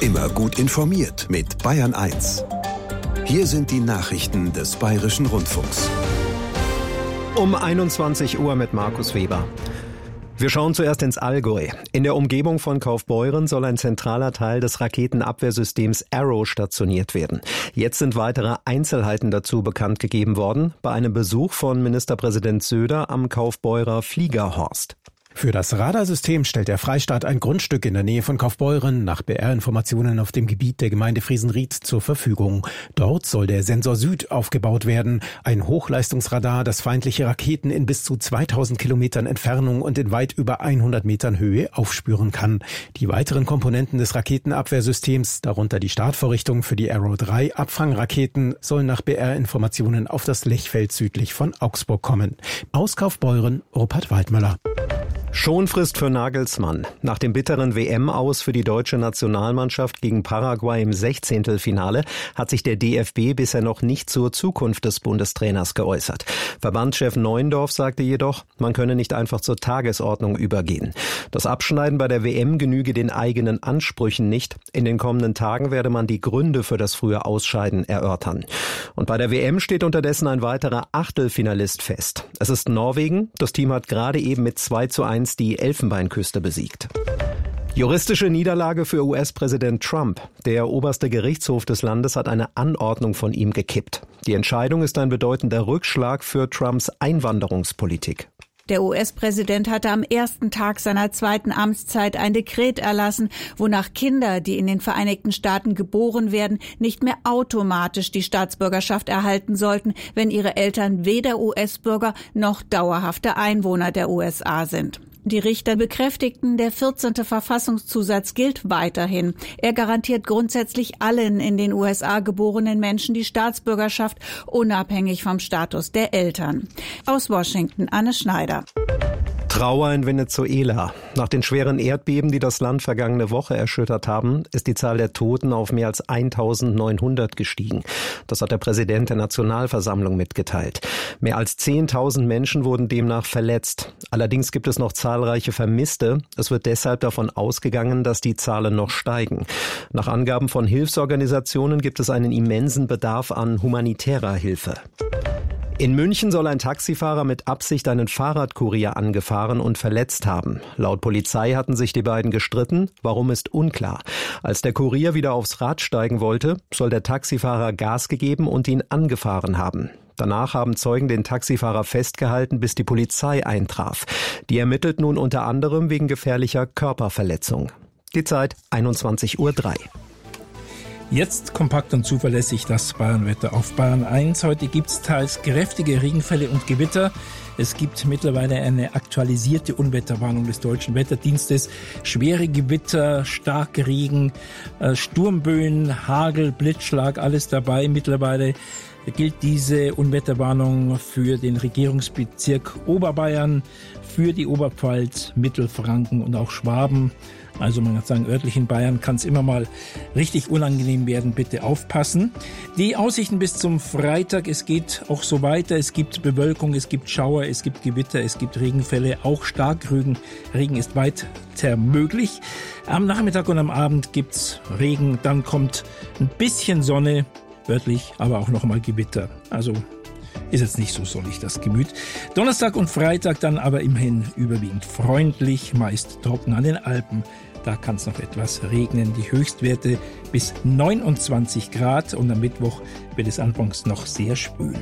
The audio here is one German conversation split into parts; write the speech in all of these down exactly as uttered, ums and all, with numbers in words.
Immer gut informiert mit Bayern eins. Hier sind die Nachrichten des Bayerischen Rundfunks. Um einundzwanzig Uhr mit Markus Weber. Wir schauen zuerst ins Allgäu. In der Umgebung von Kaufbeuren soll ein zentraler Teil des Raketenabwehrsystems Arrow stationiert werden. Jetzt sind weitere Einzelheiten dazu bekannt gegeben worden bei einem Besuch von Ministerpräsident Söder am Kaufbeurer Fliegerhorst. Für das Radarsystem stellt der Freistaat ein Grundstück in der Nähe von Kaufbeuren nach B R-Informationen auf dem Gebiet der Gemeinde Friesenried zur Verfügung. Dort soll der Sensor Süd aufgebaut werden, ein Hochleistungsradar, das feindliche Raketen in bis zu zweitausend Kilometern Entfernung und in weit über hundert Metern Höhe aufspüren kann. Die weiteren Komponenten des Raketenabwehrsystems, darunter die Startvorrichtung für die Arrow drei Abfangraketen, sollen nach B R-Informationen auf das Lechfeld südlich von Augsburg kommen. Aus Kaufbeuren, Rupert Waldmüller. Schonfrist für Nagelsmann. Nach dem bitteren W M-Aus für die deutsche Nationalmannschaft gegen Paraguay im Sechzehntelfinale hat sich der D F B bisher noch nicht zur Zukunft des Bundestrainers geäußert. Verbandschef Neuendorf sagte jedoch, man könne nicht einfach zur Tagesordnung übergehen. Das Abschneiden bei der W M genüge den eigenen Ansprüchen nicht. In den kommenden Tagen werde man die Gründe für das frühe Ausscheiden erörtern. Und bei der W M steht unterdessen ein weiterer Achtelfinalist fest. Es ist Norwegen. Das Team hat gerade eben mit zwei zu eins die Elfenbeinküste besiegt. Juristische Niederlage für U S-Präsident Trump. Der oberste Gerichtshof des Landes hat eine Anordnung von ihm gekippt. Die Entscheidung ist ein bedeutender Rückschlag für Trumps Einwanderungspolitik. Der U S-Präsident hatte am ersten Tag seiner zweiten Amtszeit ein Dekret erlassen, wonach Kinder, die in den Vereinigten Staaten geboren werden, nicht mehr automatisch die Staatsbürgerschaft erhalten sollten, wenn ihre Eltern weder U S-Bürger noch dauerhafte Einwohner der U S A sind. Die Richter bekräftigten, der vierzehnte Verfassungszusatz gilt weiterhin. Er garantiert grundsätzlich allen in den U S A geborenen Menschen die Staatsbürgerschaft, unabhängig vom Status der Eltern. Aus Washington, Anne Schneider. Trauer in Venezuela. Nach den schweren Erdbeben, die das Land vergangene Woche erschüttert haben, ist die Zahl der Toten auf mehr als eintausendneunhundert gestiegen. Das hat der Präsident der Nationalversammlung mitgeteilt. Mehr als zehntausend Menschen wurden demnach verletzt. Allerdings gibt es noch zahlreiche Vermisste. Es wird deshalb davon ausgegangen, dass die Zahlen noch steigen. Nach Angaben von Hilfsorganisationen gibt es einen immensen Bedarf an humanitärer Hilfe. In München soll ein Taxifahrer mit Absicht einen Fahrradkurier angefahren und verletzt haben. Laut Polizei hatten sich die beiden gestritten. Warum, ist unklar. Als der Kurier wieder aufs Rad steigen wollte, soll der Taxifahrer Gas gegeben und ihn angefahren haben. Danach haben Zeugen den Taxifahrer festgehalten, bis die Polizei eintraf. Die ermittelt nun unter anderem wegen gefährlicher Körperverletzung. Die Zeit einundzwanzig Uhr drei. Jetzt kompakt und zuverlässig das Bayernwetter auf Bayern eins. Heute gibt es teils kräftige Regenfälle und Gewitter. Es gibt mittlerweile eine aktualisierte Unwetterwarnung des Deutschen Wetterdienstes. Schwere Gewitter, starke Regen, Sturmböen, Hagel, Blitzschlag, alles dabei. Mittlerweile gilt diese Unwetterwarnung für den Regierungsbezirk Oberbayern, für die Oberpfalz, Mittelfranken und auch Schwaben. Also man kann sagen, örtlich in Bayern kann es immer mal richtig unangenehm werden. Bitte aufpassen. Die Aussichten bis zum Freitag, es geht auch so weiter. Es gibt Bewölkung, es gibt Schauer, es gibt Gewitter, es gibt Regenfälle, auch Starkregen. Regen ist weiter möglich. Am Nachmittag und am Abend gibt's Regen, dann kommt ein bisschen Sonne, örtlich, aber auch noch mal Gewitter. Also ist jetzt nicht so sonnig das Gemüt. Donnerstag und Freitag dann aber immerhin überwiegend freundlich, meist trocken an den Alpen. Da kann es noch etwas regnen. Die Höchstwerte bis neunundzwanzig Grad und am Mittwoch wird es anfangs noch sehr schwül.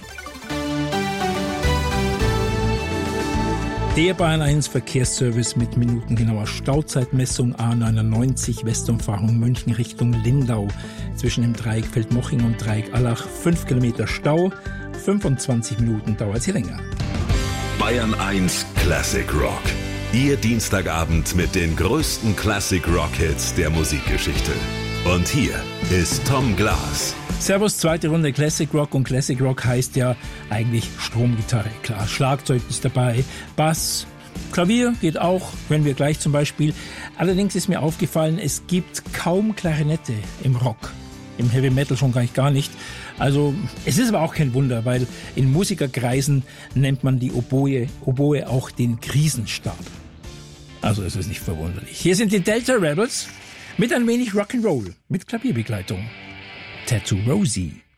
Der Bayern eins Verkehrsservice mit minutengenauer Stauzeitmessung A neunundneunzig Westumfahrung München Richtung Lindau. Zwischen dem Dreieck Feldmoching und Dreieck Allach fünf Kilometer Stau. fünfundzwanzig Minuten dauert es hier länger. Bayern eins Classic Rock. Ihr Dienstagabend mit den größten Classic Rock Hits der Musikgeschichte. Und hier ist Tom Glas. Servus, zweite Runde Classic Rock. Und Classic Rock heißt ja eigentlich Stromgitarre. Klar, Schlagzeug ist dabei, Bass, Klavier geht auch, hören wir gleich zum Beispiel. Allerdings ist mir aufgefallen, es gibt kaum Klarinette im Rock. Im Heavy Metal schon gar nicht, gar nicht. Also es ist aber auch kein Wunder, weil in Musikerkreisen nennt man die Oboe, Oboe auch den Krisenstab. Also es ist nicht verwunderlich. Hier sind die Delta Rebels Mit ein wenig Rock'n'Roll, mit Klavierbegleitung. Tattoo Rosie.